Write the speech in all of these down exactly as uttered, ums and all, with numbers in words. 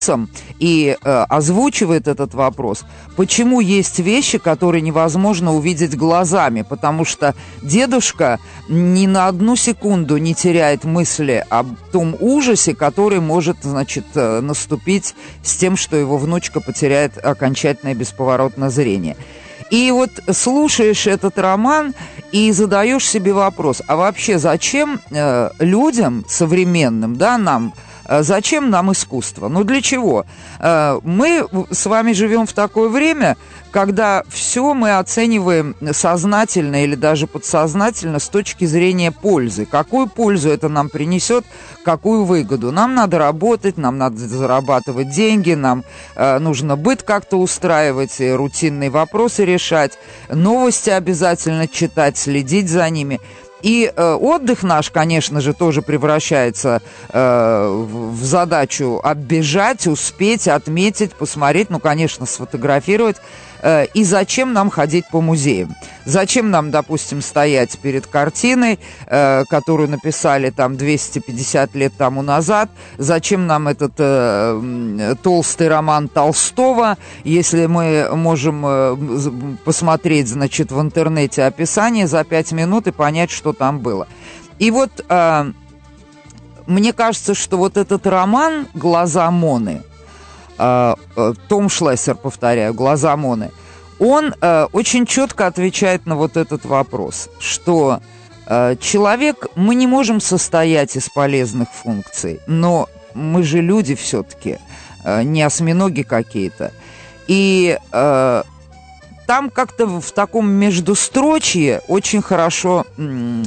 и э, озвучивает этот вопрос, почему есть вещи, которые невозможно увидеть глазами, потому что дедушка ни на одну секунду не теряет мысли об том ужасе, который может, значит, наступить с тем, что его внучка потеряет окончательно и бесповоротно зрение. И вот слушаешь этот роман и задаешь себе вопрос, а вообще зачем э, людям современным, да, нам, зачем нам искусство? Ну, для чего? Мы с вами живем в такое время, когда все мы оцениваем сознательно или даже подсознательно с точки зрения пользы. Какую пользу это нам принесет, какую выгоду? Нам надо работать, нам надо зарабатывать деньги, нам э, нужно быт как-то устраивать, рутинные вопросы решать, новости обязательно читать, следить за ними. И э, отдых наш, конечно же, тоже превращается э, в, в задачу оббежать, успеть, отметить, посмотреть, ну, конечно, сфотографировать. Э, и зачем нам ходить по музеям? Зачем нам, допустим, стоять перед картиной, э, которую написали там двести пятьдесят лет тому назад? Зачем нам этот э, толстый роман Толстого, если мы можем э, посмотреть, значит, в интернете описание за пять минут и понять, что там было? И вот э, мне кажется, что вот этот роман «Глаза Моны», э, э, Том Шлессер, повторяю, «Глаза Моны», он э, очень четко отвечает на вот этот вопрос, что э, человек, мы не можем состоять из полезных функций, но мы же люди все-таки, э, не осьминоги какие-то. И э, там как-то в таком междустрочье очень хорошо м-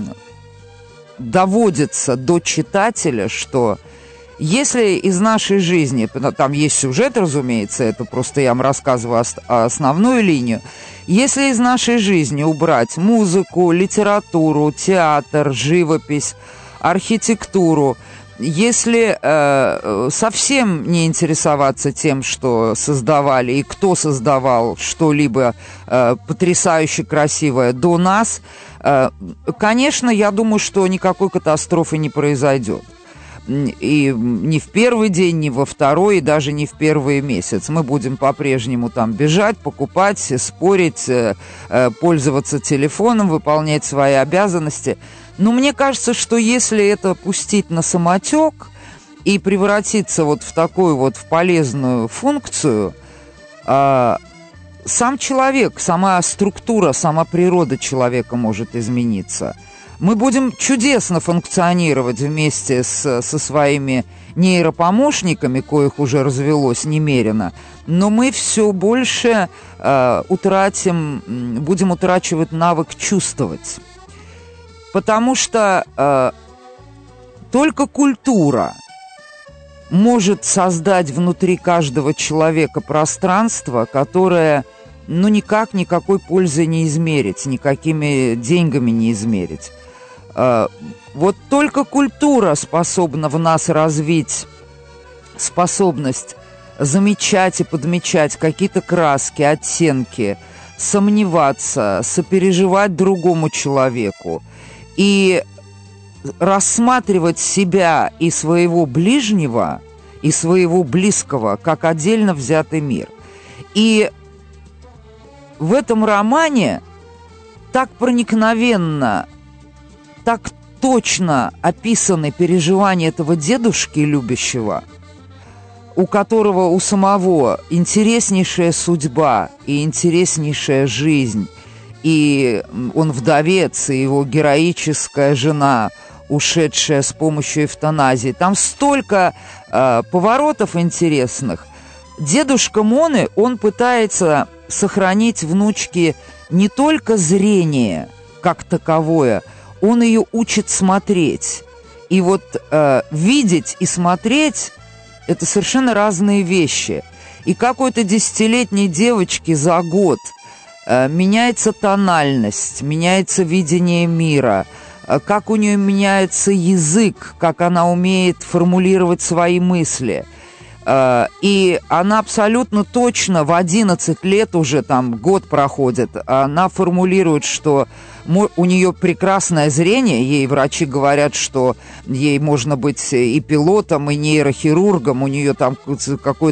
доводится до читателя, что если из нашей жизни, там есть сюжет, разумеется, это просто я вам рассказываю основную линию, если из нашей жизни убрать музыку, литературу, театр, живопись, архитектуру, если э, совсем не интересоваться тем, что создавали и кто создавал что-либо э, потрясающе красивое до нас, э, конечно, я думаю, что никакой катастрофы не произойдет. И ни в первый день, ни во второй, и даже не в первый месяц. Мы будем по-прежнему там бежать, покупать, спорить, э, э, пользоваться телефоном, выполнять свои обязанности. Но мне кажется, что если это пустить на самотек и превратиться вот в такую вот в полезную функцию, э, сам человек, сама структура, сама природа человека может измениться. Мы будем чудесно функционировать вместе с, со своими нейропомощниками, коих уже развелось немерено, но мы все больше э, утратим, будем утрачивать навык чувствовать. Потому что э, только культура может создать внутри каждого человека пространство, которое, ну, никак никакой пользы не измерить, никакими деньгами не измерить. Вот только культура способна в нас развить способность замечать и подмечать какие-то краски, оттенки, сомневаться, сопереживать другому человеку и рассматривать себя и своего ближнего, и своего близкого как отдельно взятый мир. И в этом романе так проникновенно, так точно описаны переживания этого дедушки любящего, у которого у самого интереснейшая судьба и интереснейшая жизнь, и он вдовец, и его героическая жена, ушедшая с помощью эвтаназии. Там столько э, поворотов интересных. Дедушка Моны, он пытается сохранить внучке не только зрение как таковое, он ее учит смотреть. И вот э, видеть и смотреть – это совершенно разные вещи. И какой-то десятилетней девочке за год э, меняется тональность, меняется видение мира, э, как у нее меняется язык, как она умеет формулировать свои мысли. Э, и она абсолютно точно в одиннадцать лет уже, там год проходит, она формулирует, что у нее прекрасное зрение, ей врачи говорят, что ей можно быть и пилотом, и нейрохирургом, у нее там какое-то